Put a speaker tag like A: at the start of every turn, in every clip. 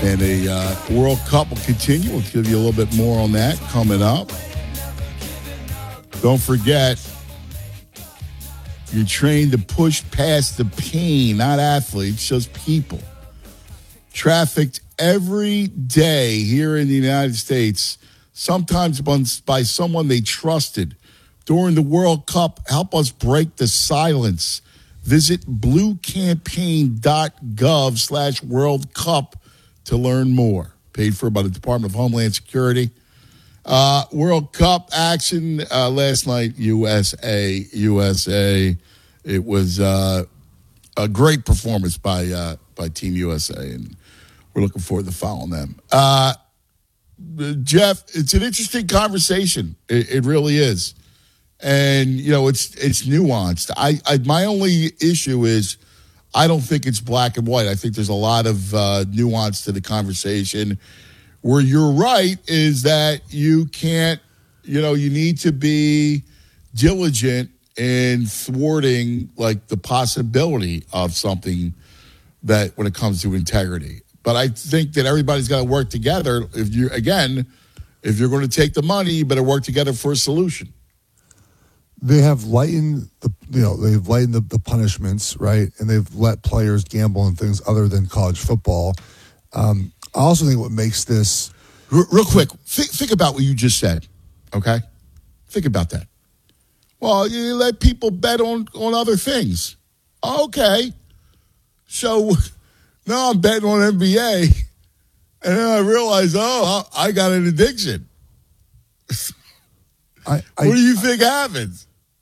A: And a World Cup will continue. We'll give you a little bit more on that coming up. Don't forget, you're trained to push past the pain, not athletes, just people. Trafficked every day here in the United States, sometimes by someone they trusted. During the World Cup, help us break the silence. Visit bluecampaign.gov/World Cup to learn more. Paid for by the Department of Homeland Security. World Cup action last night, USA. It was a great performance by Team USA, and we're looking forward to following them. Jeff, it's an interesting conversation. It really is. And, you know, it's nuanced. My only issue is I don't think it's black and white. I think there's a lot of nuance to the conversation. Where you're right is that you can't, you know, you need to be diligent in thwarting, like, the possibility of something that when it comes to integrity. But I think that everybody's got to work together. If you're going to take the money, you better work together for a solution.
B: They have lightened the punishments, right? And they've let players gamble on things other than college football. I also think what makes this
A: real quick. Think about what you just said. Okay, think about that. Well, you let people bet on other things. Okay, so now I'm betting on NBA, and then I realize, I got an addiction. What do you think happens?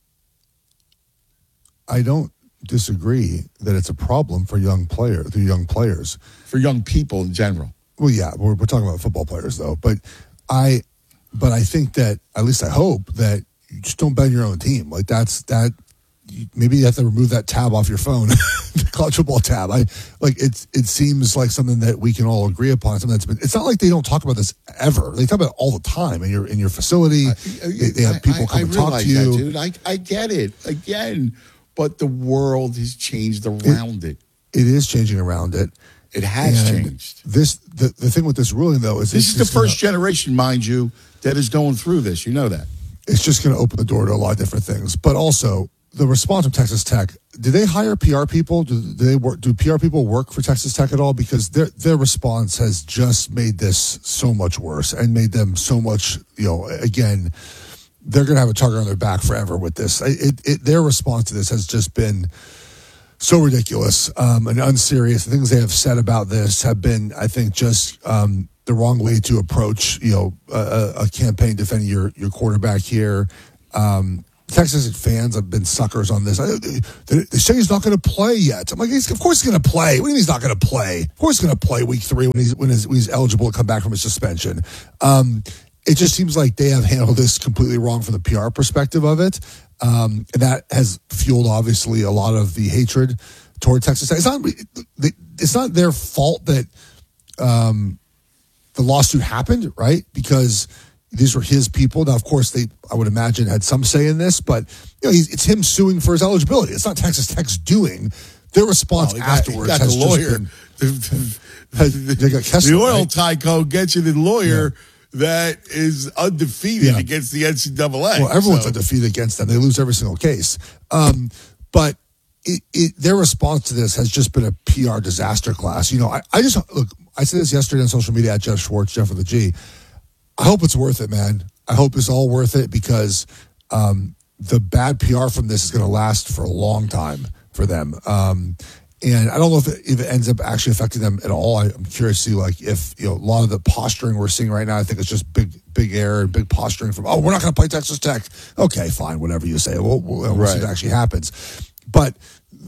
B: I don't disagree that it's a problem for young players.
A: For young people in general.
B: Well, yeah, we're talking about football players, though. But I think that, at least I hope, that you just don't bet on your own team. Like, that. Maybe you have to remove that tab off your phone, the college football tab. It seems like something that we can all agree upon. Something that's been. It's not like they don't talk about this ever. They talk about it all the time in your facility. They have people come and talk to you.
A: That, dude. I get it again, but the world has changed around it.
B: It is changing around it.
A: It has changed.
B: The thing with this ruling, though, is
A: this is the first generation, mind you, that is going through this. You know that.
B: It's just going to open the door to a lot of different things. But also, the response from Texas Tech, do they hire PR people? Do PR people work for Texas Tech at all? Because their response has just made this so much worse and made them so much, again, they're going to have a target on their back forever with this. Their response to this has just been so ridiculous and unserious. The things they have said about this have been, I think, just the wrong way to approach, a campaign defending your quarterback here. Texas fans have been suckers on this. They say he's not going to play yet. I'm like, of course he's going to play. What do you mean he's not going to play? Of course he's going to play week 3 when he's eligible to come back from his suspension. It just seems like they have handled this completely wrong from the PR perspective of it. And that has fueled, obviously, a lot of the hatred toward Texas Tech. It's not their fault that the lawsuit happened, right? Because these were his people. Now, of course, I would imagine, had some say in this, but it's him suing for his eligibility. It's not Texas Tech's doing. Their response afterwards has
A: the lawyer.
B: They got Kessler,
A: the oil tycoon gets you the lawyer that is undefeated against the NCAA.
B: Well, everyone's undefeated against them. They lose every single case. But their response to this has just been a PR disaster class. I said this yesterday on social media at Jeff Schwartz, Jeff with a G. I hope it's worth it, man. I hope it's all worth it because the bad PR from this is going to last for a long time for them. And I don't know if it ends up actually affecting them at all. I'm curious to see, if a lot of the posturing we're seeing right now, I think it's just big error and big posturing from, we're not going to play Texas Tech. Okay, fine, whatever you say. We'll see if it actually happens. But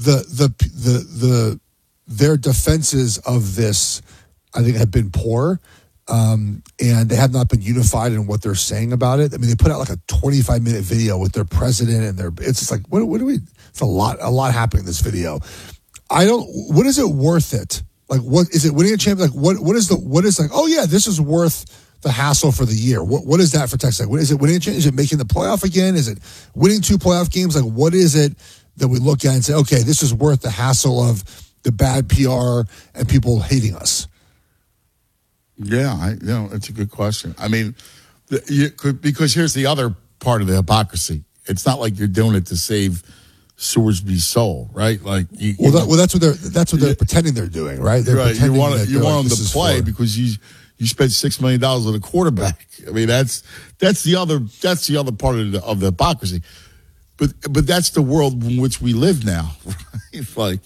B: their defenses of this, I think, have been poor. And they have not been unified in what they're saying about it. I mean, they put out like a 25-minute video with their president and it's just like, what do we, it's a lot happening in this video. What is it worth it? Like, what is it winning a championship? Like, what is like, this is worth the hassle for the year. What is that for Texas? What is it winning a championship? Is it making the playoff again? Is it winning 2 playoff games? Like, what is it that we look at and say, okay, this is worth the hassle of the bad PR and people hating us?
A: Yeah, it's a good question. I mean, because here's the other part of the hypocrisy. It's not like you're doing it to save Sorsby's soul, right? Like,
B: that's what they're pretending they're doing, right? They're
A: right. You want
B: them
A: to play because you spent $6 million on a quarterback. I mean, that's the other part of the hypocrisy. But that's the world in which we live now, right? Like,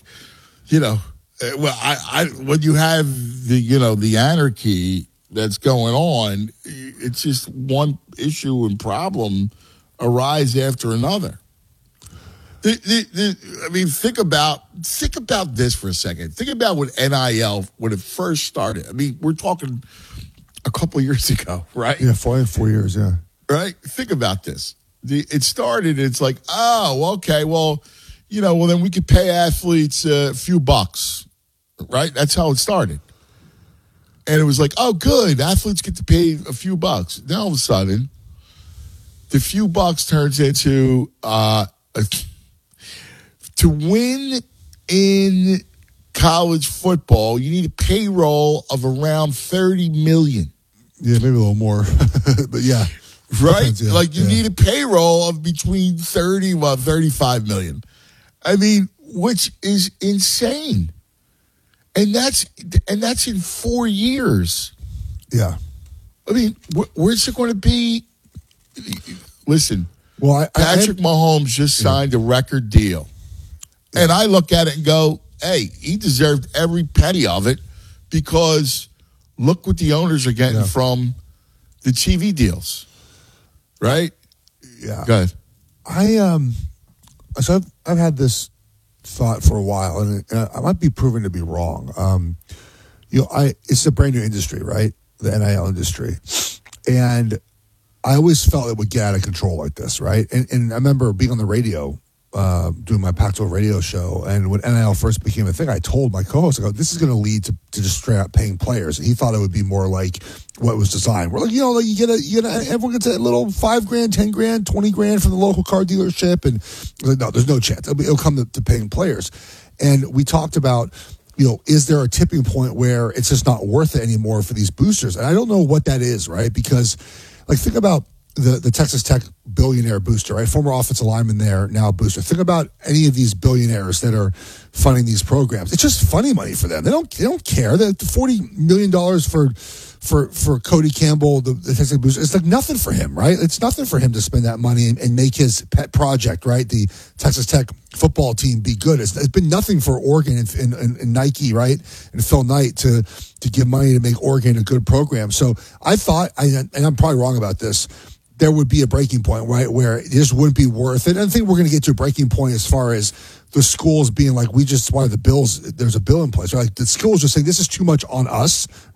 A: when you have the anarchy that's going on, it's just one issue and problem arise after another. I mean, think about this for a second. Think about when NIL, when it first started. I mean, we're talking a couple of years ago, right?
B: Yeah, 4 years, yeah.
A: Right? Think about this. It started, it's like, oh, okay, well, then we could pay athletes a few bucks, right? That's how it started. And it was like, oh, good, athletes get to pay a few bucks. Then all of a sudden, the few bucks turns into to win in college football, you need a payroll of around $30 million.
B: Yeah, maybe a little more, but yeah.
A: Right? Yeah, like you need a payroll of between 35 million. I mean, which is insane. And that's in 4 years.
B: Yeah.
A: I mean, where's it going to be? Listen,
B: well,
A: Patrick Mahomes just signed a record deal. Yeah. And I look at it and go, hey, he deserved every penny of it because look what the owners are getting from the TV deals. Right?
B: Yeah.
A: Go ahead.
B: So I've had this thought for a while, and I might be proven to be wrong. It's a brand new industry, right? The NIL industry. And I always felt it would get out of control like this, right? And I remember being on the radio, doing my Pac-12 radio show, and when NIL first became a thing, I told my co-host, I go, this is going to lead to just straight up paying players. And he thought it would be more like what was designed. We're like, you get everyone gets a little $5,000, $10,000, $20,000 from the local car dealership, and I was like, no, there's no chance. It'll come to paying players. And we talked about, is there a tipping point where it's just not worth it anymore for these boosters? And I don't know what that is, right? Because, like, think about the Texas Tech billionaire booster, right? Former offensive lineman there, now a booster. Think about any of these billionaires that are funding these programs. It's just funny money for them. They don't care. The $40 million for Cody Campbell, the Texas Tech booster, it's like nothing for him, right? It's nothing for him to spend that money and make his pet project, right? The Texas Tech football team be good. It's been nothing for Oregon and Nike, right? And Phil Knight to give money to make Oregon a good program. So I thought, and I'm probably wrong about this, there would be a breaking point, right, where it just wouldn't be worth it. And I think we're going to get to a breaking point as far as the schools being like, we just wanted the bills, there's a bill in place. Right? Like the schools just saying, this is too much on us.